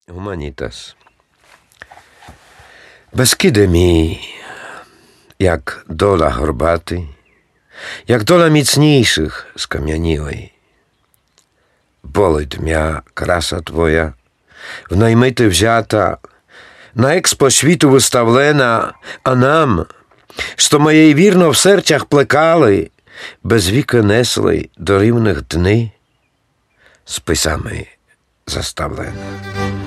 Humanitas. Beskidy mi, jak dola horbaty, jak dola micniejszych skamieniłej. Bolить mia краса твоя, в наймити взята, на експо світу виставлена, а нам, що моєї вірно в серцях плекали, без віка несли до рівних дни, списами заставлена.